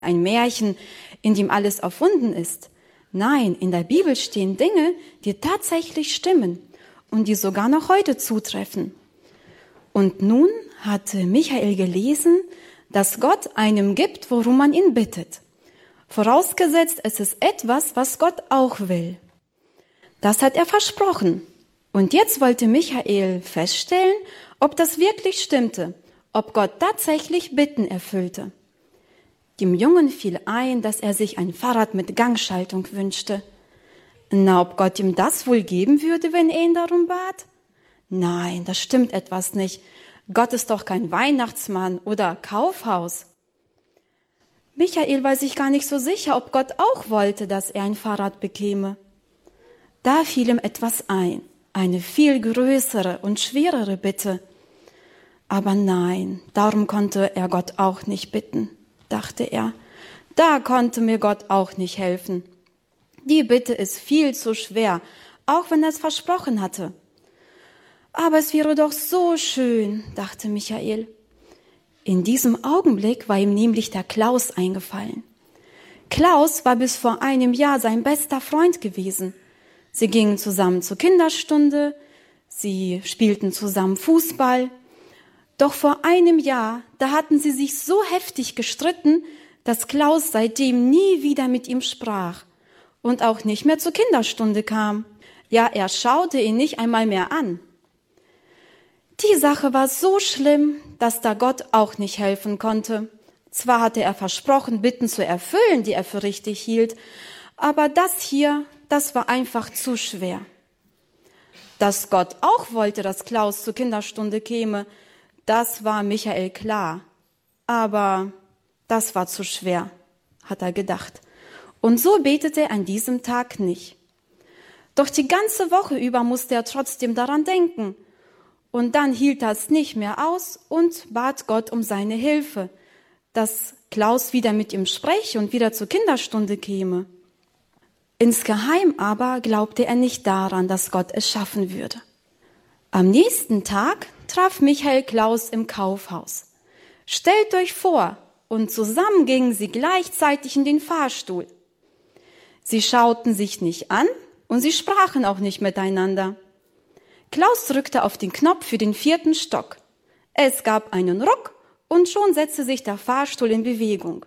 ein Märchen, in dem alles erfunden ist. Nein, in der Bibel stehen Dinge, die tatsächlich stimmen und die sogar noch heute zutreffen. Und nun hatte Michael gelesen, dass Gott einem gibt, worum man ihn bittet. Vorausgesetzt, es ist etwas, was Gott auch will. Das hat er versprochen. Und jetzt wollte Michael feststellen, ob das wirklich stimmte, ob Gott tatsächlich Bitten erfüllte. Dem Jungen fiel ein, dass er sich ein Fahrrad mit Gangschaltung wünschte. Na, ob Gott ihm das wohl geben würde, wenn er ihn darum bat? Nein, das stimmt etwas nicht. Gott ist doch kein Weihnachtsmann oder Kaufhaus. Michael war sich gar nicht so sicher, ob Gott auch wollte, dass er ein Fahrrad bekäme. Da fiel ihm etwas ein, eine viel größere und schwerere Bitte. Aber nein, darum konnte er Gott auch nicht bitten, dachte er. Da konnte mir Gott auch nicht helfen. Die Bitte ist viel zu schwer, auch wenn er es versprochen hatte. Aber es wäre doch so schön, dachte Michael. In diesem Augenblick war ihm nämlich der Klaus eingefallen. Klaus war bis vor einem Jahr sein bester Freund gewesen. Sie gingen zusammen zur Kinderstunde, sie spielten zusammen Fußball. Doch vor einem Jahr, da hatten sie sich so heftig gestritten, dass Klaus seitdem nie wieder mit ihm sprach und auch nicht mehr zur Kinderstunde kam. Ja, er schaute ihn nicht einmal mehr an. Die Sache war so schlimm, dass da Gott auch nicht helfen konnte. Zwar hatte er versprochen, Bitten zu erfüllen, die er für richtig hielt, aber das hier, das war einfach zu schwer. Dass Gott auch wollte, dass Klaus zur Kinderstunde käme, das war Michael klar. Aber das war zu schwer, hat er gedacht. Und so betete er an diesem Tag nicht. Doch die ganze Woche über musste er trotzdem daran denken. Und dann hielt er es nicht mehr aus und bat Gott um seine Hilfe, dass Klaus wieder mit ihm spreche und wieder zur Kinderstunde käme. Insgeheim aber glaubte er nicht daran, dass Gott es schaffen würde. Am nächsten Tag traf Michael Klaus im Kaufhaus. Stellt euch vor, und zusammen gingen sie gleichzeitig in den Fahrstuhl. Sie schauten sich nicht an und sie sprachen auch nicht miteinander. Klaus drückte auf den Knopf für den 4. Stock. Es gab einen Ruck und schon setzte sich der Fahrstuhl in Bewegung.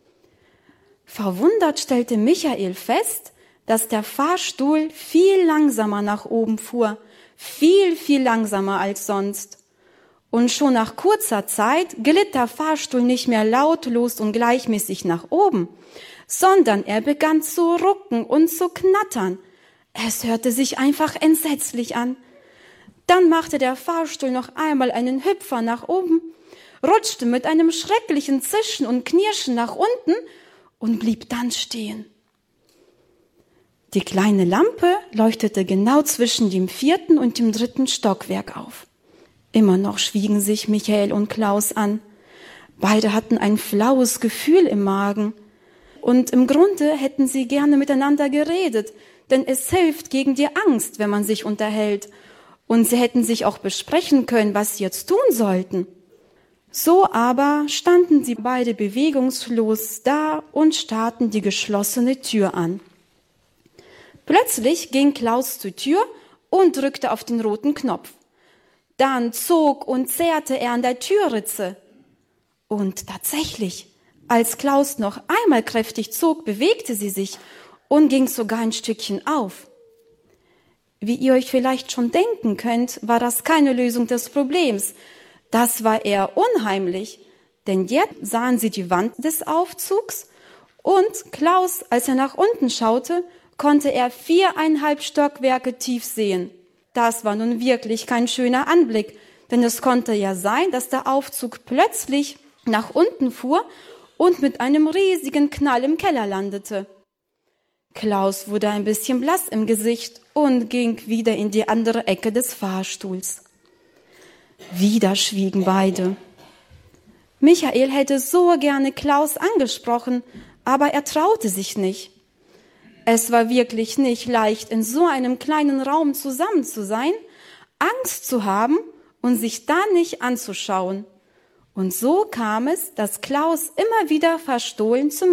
Verwundert stellte Michael fest, dass der Fahrstuhl viel langsamer nach oben fuhr, viel, viel langsamer als sonst. Und schon nach kurzer Zeit glitt der Fahrstuhl nicht mehr lautlos und gleichmäßig nach oben, sondern er begann zu rucken und zu knattern. Es hörte sich einfach entsetzlich an. Dann machte der Fahrstuhl noch einmal einen Hüpfer nach oben, rutschte mit einem schrecklichen Zischen und Knirschen nach unten und blieb dann stehen. Die kleine Lampe leuchtete genau zwischen dem 4. und dem 3. Stockwerk auf. Immer noch schwiegen sich Michael und Klaus an. Beide hatten ein flaues Gefühl im Magen. Und im Grunde hätten sie gerne miteinander geredet, denn es hilft gegen die Angst, wenn man sich unterhält. Und sie hätten sich auch besprechen können, was sie jetzt tun sollten. So aber standen sie beide bewegungslos da und starrten die geschlossene Tür an. Plötzlich ging Klaus zur Tür und drückte auf den roten Knopf. Dann zog und zerrte er an der Türritze. Und tatsächlich, als Klaus noch einmal kräftig zog, bewegte sie sich und ging sogar ein Stückchen auf. Wie ihr euch vielleicht schon denken könnt, war das keine Lösung des Problems. Das war eher unheimlich, denn jetzt sahen sie die Wand des Aufzugs und Klaus, als er nach unten schaute, konnte er 4,5 Stockwerke tief sehen. Das war nun wirklich kein schöner Anblick, denn es konnte ja sein, dass der Aufzug plötzlich nach unten fuhr und mit einem riesigen Knall im Keller landete. Klaus wurde ein bisschen blass im Gesicht und ging wieder in die andere Ecke des Fahrstuhls. Wieder schwiegen beide. Michael hätte so gerne Klaus angesprochen, aber er traute sich nicht. Es war wirklich nicht leicht, in so einem kleinen Raum zusammen zu sein, Angst zu haben und sich da nicht anzuschauen. Und so kam es, dass Klaus immer wieder verstohlen zum